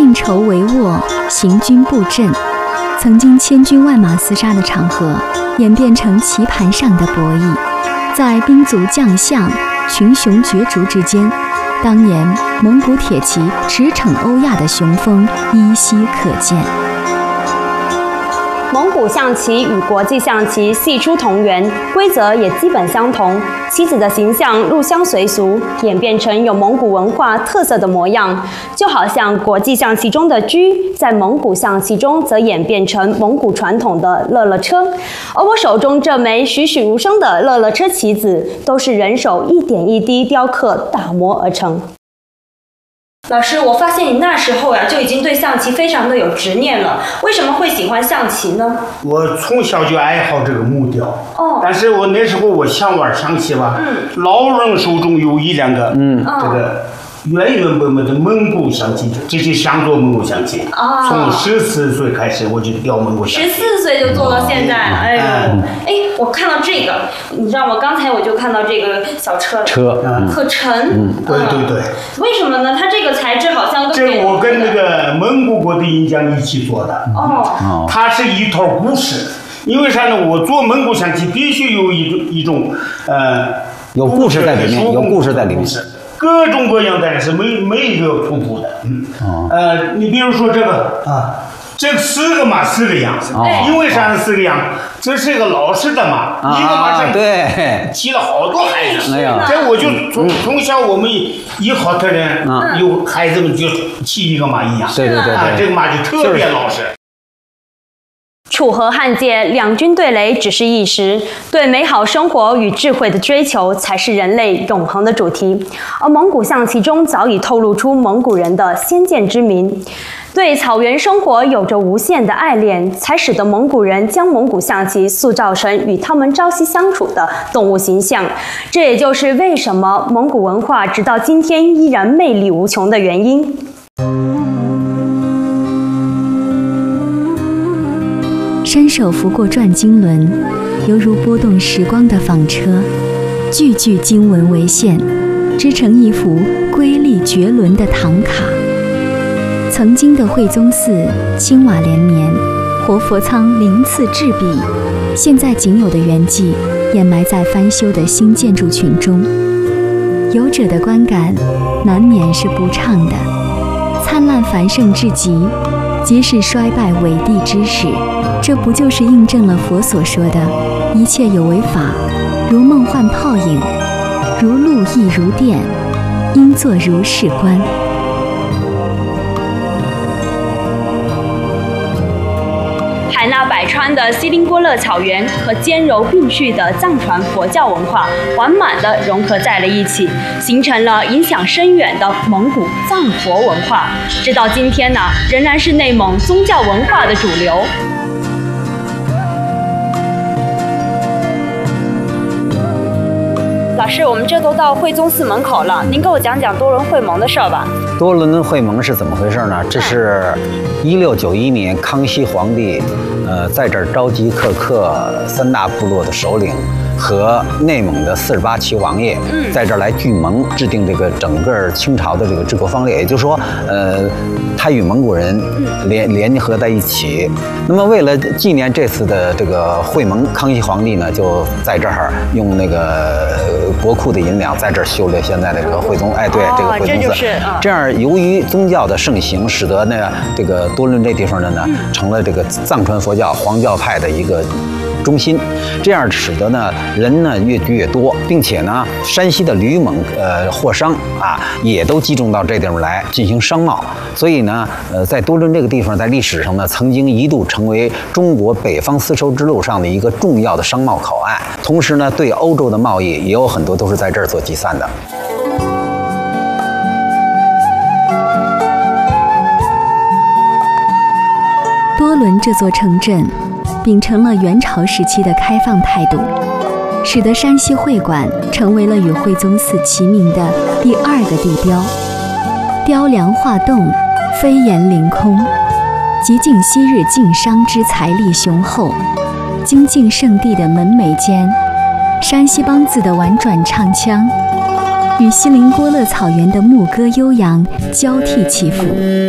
运筹帷幄，行军布阵。曾经千军万马厮杀的场合，演变成棋盘上的博弈。在兵卒将相、群雄角逐之间，当年蒙古铁骑驰骋欧亚的雄风依稀可见。 蒙古象棋与国际象棋系出同源，规则也基本相同，棋子的形象入乡随俗，演变成有蒙古文化特色的模样。就好像国际象棋中的车，在蒙古象棋中则演变成蒙古传统的乐乐车。而我手中这枚栩栩如生的乐乐车棋子，都是人手一点一滴雕刻打磨而成。老师，我发现你那时候呀就已经对象棋非常的有执念了，为什么会喜欢象棋呢？ 我从小就爱好这个木雕，但是我那时候我想玩象棋吧，老人手中有一两个，这个原原本本的蒙古象棋，直接想做蒙古象棋。从14岁开始我就雕蒙古象棋 ，14岁就做到现在。我看到这个，你知道吗？刚才我就看到这个小车，可沉。 对。 为什么呢？它这个材质好像这我跟那个蒙古国的银匠一起做的。它是一套故事。因为啥呢？我做蒙古象棋必须有一种有故事在里面，有故事在里面。 各种各样的是没一个重复的。你比如说这个这4个马4个样，因为啥4个样？这是一个老式的马，一个马上对骑了好多孩子。 这我就从小我们一好的人，有孩子们就骑一个马一样。 对， 这个马就特别老实。 楚河汉界，两军对垒只是一时，对美好生活与智慧的追求才是人类永恒的主题。而蒙古象棋中早已透露出蒙古人的先见之明，对草原生活有着无限的爱恋，才使得蒙古人将蒙古象棋塑造成与他们朝夕相处的动物形象。这也就是为什么蒙古文化直到今天依然魅力无穷的原因。 伸手拂过转经轮，犹如拨动时光的纺车，句句经文为线，织成一幅瑰丽绝伦的唐卡。曾经的惠宗寺青瓦连绵，活佛仓鳞次栉比，现在仅有的圆迹掩埋在翻修的新建筑群中。游者的观感难免是不畅的。灿烂繁盛至极，即是衰败伪帝之始。这不就是印证了佛所说的一切有为法，如梦幻泡影，如露亦如电，应作如是观。 海纳百川的锡林郭勒草原和兼柔并蓄的藏传佛教文化完满地融合在了一起，形成了影响深远的蒙古藏佛文化。直到今天呢，仍然是内蒙宗教文化的主流。老师，我们这都到惠宗寺门口了，您给我讲讲多伦会盟的事儿吧。 多伦会盟是怎么回事呢？这是1691年康熙皇帝，在这儿召集各克3大部落的首领和内蒙的48旗王爷，在这儿来聚盟，制定这个整个清朝的这个治国方略。也就是说，他与蒙古人联合在一起。那么为了纪念这次的这个会盟，康熙皇帝呢就在这儿用那个国库的银两在这儿修了现在的这个惠宗，这个惠宗寺。这样由于宗教的盛行，使得呢这个多伦这地方呢成了这个藏传佛教黄教派的一个中心，这样使得呢人呢越聚越多，并且呢山西的吕蒙货商也都集中到这地方来进行商贸，所以呢在多伦这个地方在历史上呢曾经一度成为中国北方丝绸之路上的一个重要的商贸口岸，同时呢对欧洲的贸易也有很多都是在这儿做集散的。 多伦这座城镇秉承了元朝时期的开放态度，使得山西会馆成为了与惠宗寺齐名的第2个地标。雕梁画栋，飞檐凌空，极尽昔日晋商之财力雄厚。精进圣地的门楣间，山西梆子的婉转唱腔与锡林郭勒草原的牧歌悠扬交替起伏。